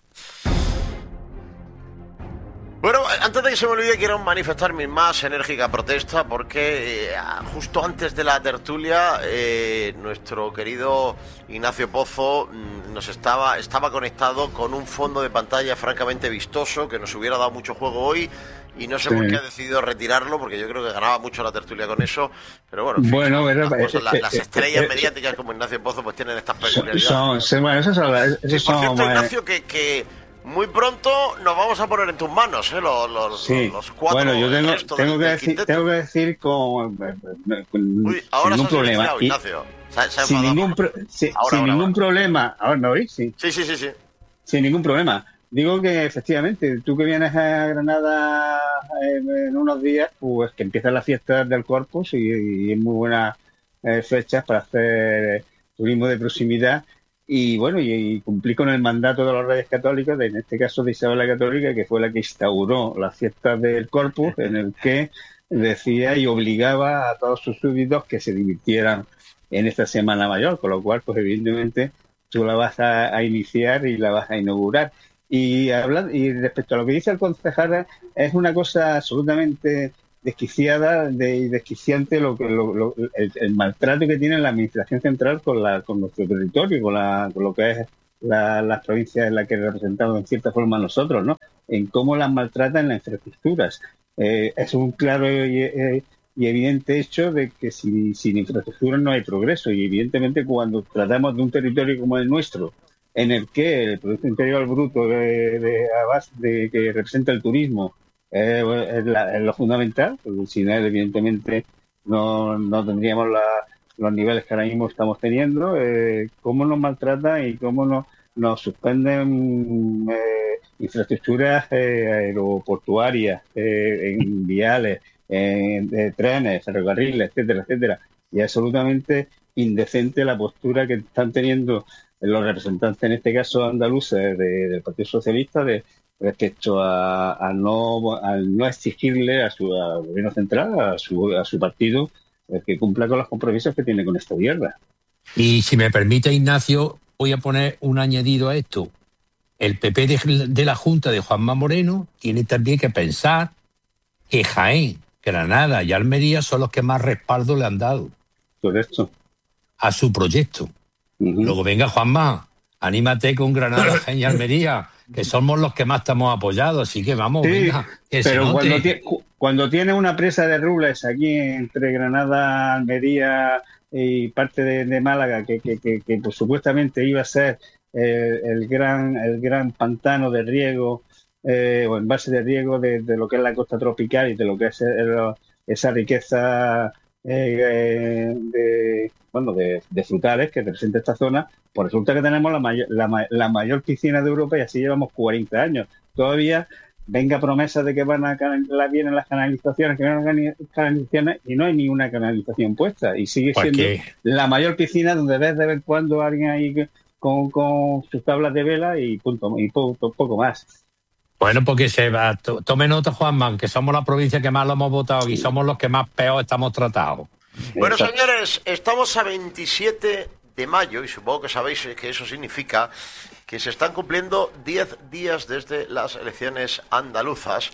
Speaker 1: Bueno, antes de que se me olvide, quiero manifestar mi más enérgica protesta porque justo antes de la tertulia nuestro querido Ignacio Pozo estaba conectado con un fondo de pantalla francamente vistoso que nos hubiera dado mucho juego hoy y no sé por qué ha decidido retirarlo porque yo creo que ganaba mucho la tertulia con eso, pero bueno, las estrellas mediáticas como Ignacio Pozo pues tienen estas peculiaridades. Por cierto, Ignacio, que muy pronto nos vamos a poner en tus manos, los cuatro.
Speaker 5: Bueno, yo tengo que decir con
Speaker 1: ahora
Speaker 5: sin ningún problema.
Speaker 1: Ignacio.
Speaker 5: Sin ningún problema. ¿Ahora me oís? Sí.
Speaker 1: Sí.
Speaker 5: Sin ningún problema. Digo que efectivamente, tú que vienes a Granada en unos días, pues que empiezan las fiestas del Corpus y es muy buenas fechas para hacer turismo de proximidad. Y bueno, y cumplí con el mandato de los Reyes Católicos, en este caso de Isabel la Católica, que fue la que instauró las fiestas del Corpus, en el que decía y obligaba a todos sus súbditos que se divirtieran en esta Semana Mayor, con lo cual, pues evidentemente, tú la vas a iniciar y la vas a inaugurar. Y respecto a lo que dice el concejal, es una cosa absolutamente desquiciada y desquiciante el maltrato que tiene la Administración Central con nuestro territorio, con lo que es las provincias en las que representamos en cierta forma nosotros, ¿no? En cómo las maltratan en las infraestructuras. Es un claro y evidente hecho de que sin infraestructuras no hay progreso, y evidentemente cuando tratamos de un territorio como el nuestro, en el que el Producto Interior Bruto que representa el turismo es lo fundamental, porque sin él evidentemente no tendríamos los niveles que ahora mismo estamos teniendo, cómo nos maltratan y cómo nos suspenden infraestructuras aeroportuarias, en viales, en trenes, ferrocarriles, etcétera, etcétera. Y es absolutamente indecente la postura que están teniendo los representantes, en este caso andaluces, del Partido Socialista, respecto al no exigirle al gobierno central, a su partido, que cumpla con los compromisos que tiene con esta tierra.
Speaker 6: Y si me permite, Ignacio, voy a poner un añadido a esto. El PP de la Junta de Juanma Moreno tiene también que pensar que Jaén, Granada y Almería son los que más respaldo le han dado.
Speaker 5: Correcto.
Speaker 6: A su proyecto. Luego, venga, Juanma, anímate con Granada, Jaén y Almería, que somos los que más estamos apoyados, así que vamos,
Speaker 5: sí,
Speaker 6: venga. Que
Speaker 5: pero cuando tiene una presa de rubles aquí entre Granada, Almería y parte de Málaga, que pues, supuestamente iba a ser el gran pantano de riego o envase de riego de lo que es la costa tropical y de lo que es esa riqueza de frutales que representa esta zona, pues resulta que tenemos la mayor piscina de Europa, y así llevamos 40 años. Todavía venga promesa de que vienen las canalizaciones, y no hay ni una canalización puesta, y sigue siendo la mayor piscina donde ves de vez en cuando alguien ahí con sus tablas de vela y poco más.
Speaker 6: Bueno, porque tome nota, Juanma, que somos la provincia que más lo hemos votado y somos los que más peor estamos tratados.
Speaker 1: Bueno, señores, estamos a 27 de mayo y supongo que sabéis que eso significa que se están cumpliendo 10 días desde las elecciones andaluzas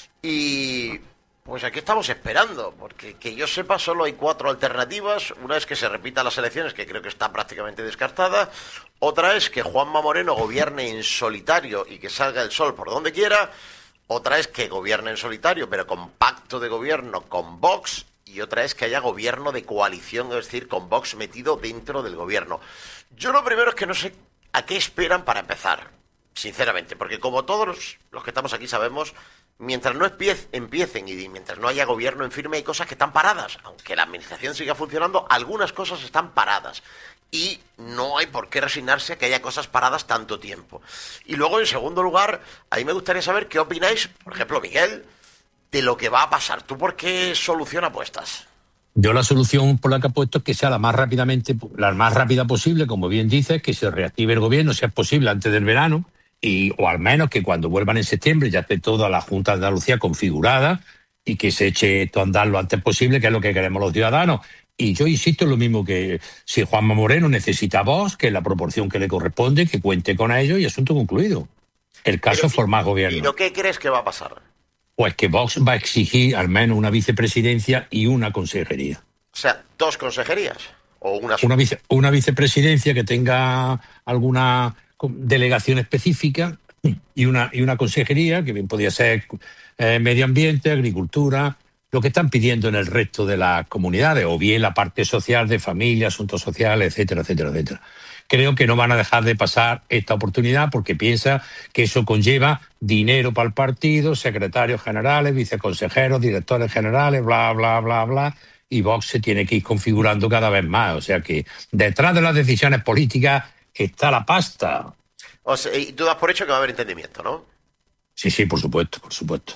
Speaker 1: y pues aquí estamos esperando, porque que yo sepa solo hay 4 alternativas. Una es que se repitan las elecciones, que creo que está prácticamente descartada. Otra es que Juanma Moreno gobierne en solitario y que salga el sol por donde quiera. Otra es que gobierne en solitario, pero con pacto de gobierno con Vox. Y otra es que haya gobierno de coalición, es decir, con Vox metido dentro del gobierno. Yo lo primero es que no sé a qué esperan para empezar, sinceramente, porque como todos los que estamos aquí sabemos, mientras no empiecen y mientras no haya gobierno en firme hay cosas que están paradas. Aunque la administración siga funcionando, algunas cosas están paradas. Y no hay por qué resignarse a que haya cosas paradas tanto tiempo. Y luego, en segundo lugar, a mí me gustaría saber qué opináis, por ejemplo, Miguel, de lo que va a pasar. ¿Tú por qué solución apuestas?
Speaker 6: Yo la solución por la que apuesto es que sea la más rápida posible, como bien dices, que se reactive el gobierno, si es posible, antes del verano, o al menos que cuando vuelvan en septiembre ya esté toda la Junta de Andalucía configurada y que se eche esto a andar lo antes posible, que es lo que queremos los ciudadanos. Y yo insisto en lo mismo, que si Juanma Moreno necesita voz, que es la proporción que le corresponde, que cuente con ello y asunto concluido. El caso es formar gobierno.
Speaker 1: ¿Y qué crees que va a pasar?
Speaker 6: Pues que Vox va a exigir al menos una vicepresidencia y una consejería.
Speaker 1: O sea, 2 consejerías o
Speaker 6: una vicepresidencia que tenga alguna delegación específica y una consejería que bien podría ser medio ambiente, agricultura, lo que están pidiendo en el resto de las comunidades, o bien la parte social de familia, asuntos sociales, etcétera, etcétera, etcétera. Creo que no van a dejar de pasar esta oportunidad porque piensa que eso conlleva dinero para el partido, secretarios generales, viceconsejeros, directores generales, bla, bla, bla, bla, y Vox se tiene que ir configurando cada vez más. O sea que detrás de las decisiones políticas está la pasta.
Speaker 1: O sea, y tú das por hecho que va a haber entendimiento, ¿no?
Speaker 6: Sí, por supuesto, por supuesto.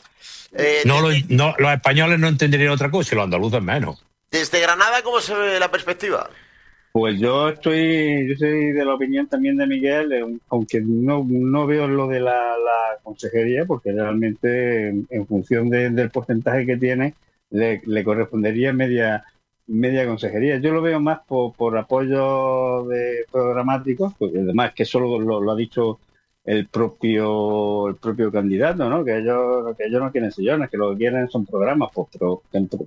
Speaker 6: Los españoles no entenderían otra cosa y los andaluces menos.
Speaker 1: Desde Granada, ¿cómo se ve la perspectiva?
Speaker 5: Pues yo soy de la opinión también de Miguel, aunque no veo lo de la consejería, porque realmente en función del porcentaje que tiene, le correspondería media consejería. Yo lo veo más por apoyo de programáticos, porque además que eso lo ha dicho el propio candidato, ¿no? Que ellos no quieren sillones, que lo que quieren son programas, pues, pero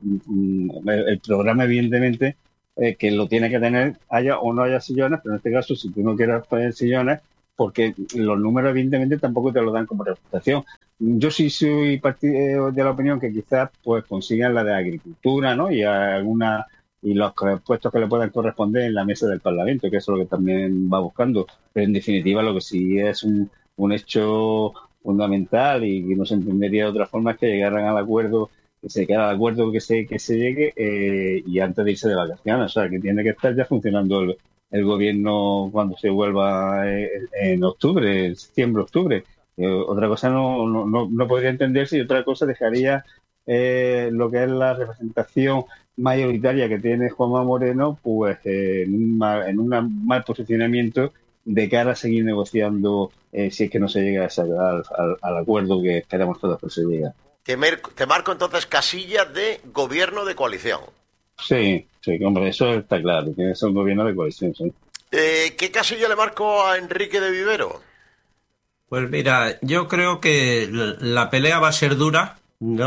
Speaker 5: el programa evidentemente que lo tiene que tener, haya o no haya sillones, pero en este caso, si tú no quieres poner sillones, porque los números evidentemente tampoco te lo dan como representación. Yo sí soy de la opinión que quizás pues consigan la de agricultura, ¿no? Y los puestos que le puedan corresponder en la mesa del Parlamento, que eso es lo que también va buscando. Pero en definitiva lo que sí es un hecho fundamental y que no se entendería de otra forma es que llegaran al acuerdo, que se quede al acuerdo que se llegue y antes de irse de vacaciones. O sea, que tiene que estar ya funcionando el gobierno cuando se vuelva en octubre, septiembre-octubre. Otra cosa no podría entenderse y otra cosa dejaría lo que es la representación mayoritaria que tiene Juanma Moreno pues en un mal posicionamiento de cara a seguir negociando si es que no se llega al acuerdo que esperamos todos que se llegue.
Speaker 1: Te marco entonces casilla de gobierno de coalición.
Speaker 5: Sí, hombre, eso está claro, tiene que ser un gobierno de coalición, sí.
Speaker 1: ¿Qué casilla le marco a Enrique de Vivero?
Speaker 7: Pues mira, yo creo que la pelea va a ser dura.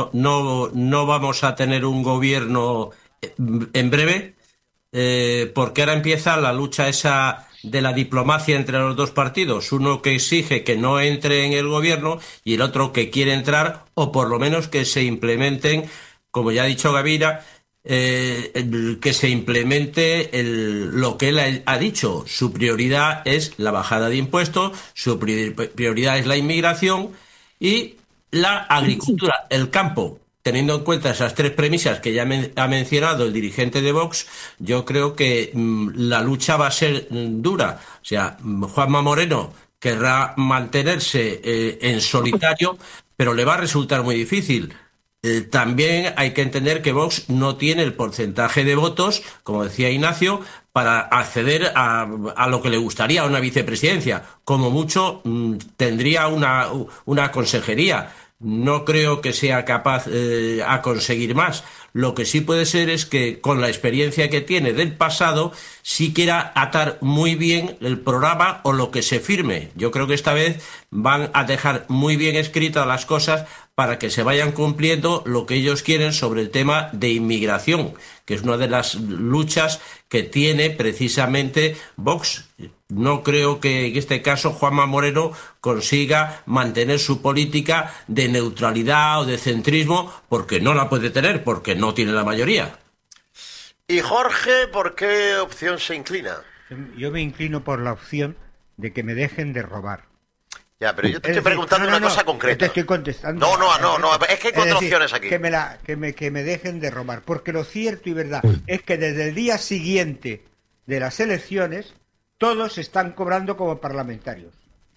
Speaker 7: No vamos a tener un gobierno en breve, porque ahora empieza la lucha esa de la diplomacia entre los dos partidos, uno que exige que no entre en el gobierno y el otro que quiere entrar, o por lo menos que se implementen, como ya ha dicho Gavira, que se implemente lo que él ha dicho. Su prioridad es la bajada de impuestos, su prioridad es la inmigración y la agricultura, el campo. Teniendo en cuenta esas tres premisas que ya ha mencionado el dirigente de Vox, yo creo que la lucha va a ser dura. O sea, Juanma Moreno querrá mantenerse en solitario, pero le va a resultar muy difícil. También hay que entender que Vox no tiene el porcentaje de votos, como decía Ignacio, para acceder a lo que le gustaría, a una vicepresidencia. Como mucho tendría una consejería. No creo que sea capaz a conseguir más. Lo que sí puede ser es que con la experiencia que tiene del pasado sí quiera atar muy bien el programa o lo que se firme. Yo creo que esta vez van a dejar muy bien escritas las cosas para que se vayan cumpliendo lo que ellos quieren sobre el tema de inmigración, que es una de las luchas que tiene precisamente Vox. No creo que en este caso Juanma Moreno consiga mantener su política de neutralidad o de centrismo, porque no la puede tener, porque no tiene la mayoría.
Speaker 1: ¿Y Jorge, por qué opción se inclina?
Speaker 8: Yo me inclino por la opción de que me dejen de robar.
Speaker 1: Ya, pero yo te estoy preguntando una cosa concreta.
Speaker 8: Te estoy contestando.
Speaker 1: No, es que hay cuatro opciones aquí.
Speaker 8: Que me dejen de robar, porque lo cierto y verdad es que desde el día siguiente de las elecciones todos están cobrando como parlamentarios.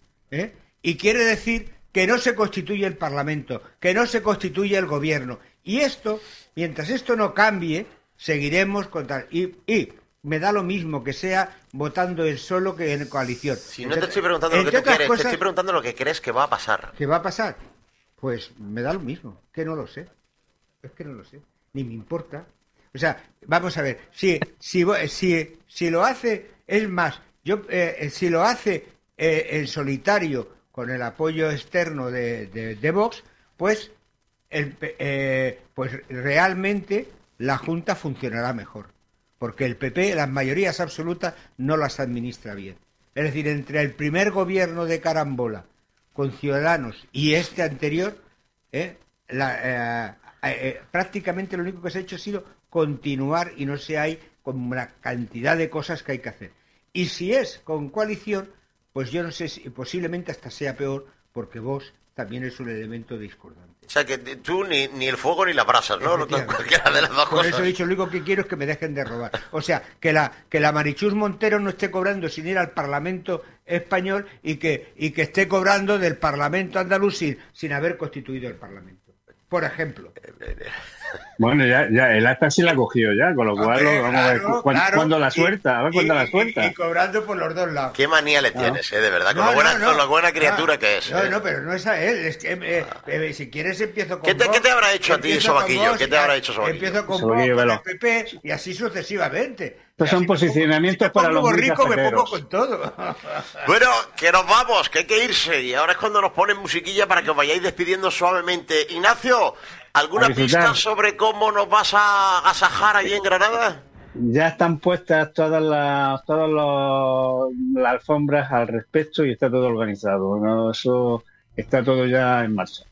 Speaker 8: Y quiere decir que no se constituye el Parlamento, que no se constituye el gobierno. Y esto, mientras esto no cambie, seguiremos con tal. Y me da lo mismo que sea votando él solo que en coalición.
Speaker 1: Si no te estoy preguntando lo que tú quieres, te estoy preguntando lo que crees que va a pasar.
Speaker 8: ¿Qué va a pasar? Pues me da lo mismo, que no lo sé. Es que no lo sé, ni me importa. O sea, vamos a ver, si lo hace, es más, si lo hace en solitario con el apoyo externo de Vox, pues realmente la Junta funcionará mejor. Porque el PP, las mayorías absolutas, no las administra bien. Es decir, entre el primer gobierno de Carambola con Ciudadanos y este anterior, prácticamente lo único que se ha hecho ha sido continuar y no se hay como una cantidad de cosas que hay que hacer. Y si es con coalición, pues yo no sé si posiblemente hasta sea peor, porque Vox también es un elemento discordante.
Speaker 1: O sea, que tú ni el fuego ni las brasas, ¿no? Cualquiera de las dos
Speaker 8: Por
Speaker 1: cosas.
Speaker 8: eso he dicho, lo único que quiero es que me dejen de robar. O sea, que la Marichus Montero no esté cobrando sin ir al Parlamento español y que esté cobrando del Parlamento andaluz sin haber constituido el Parlamento. por ejemplo.
Speaker 5: Bueno, ya el acta sí la cogió ya, con lo cual vamos a ver cuándo la suelta, a ver cuándo la suelta.
Speaker 8: Y cobrando por los dos lados.
Speaker 1: Qué manía le tienes, de verdad, con lo buena criatura que es.
Speaker 8: No, pero no es a él, es que si quieres empiezo con
Speaker 1: ¿Qué te habrá hecho a ti, Sobaquillo? ¿Qué te habrá hecho Sobaquillo?
Speaker 8: Empiezo con vos, con el PP y así sucesivamente.
Speaker 5: Estos son posicionamientos para los muy
Speaker 8: rico, me pongo
Speaker 5: caseteros.
Speaker 8: con todo.
Speaker 1: Bueno, que nos vamos, que hay que irse. Y ahora es cuando nos ponen musiquilla para que os vayáis despidiendo suavemente. Ignacio, ¿alguna pista sobre cómo nos vas a agasajar allí en Granada?
Speaker 5: Ya están puestas todas las alfombras al respecto y está todo organizado, ¿no? Eso está todo ya en marcha.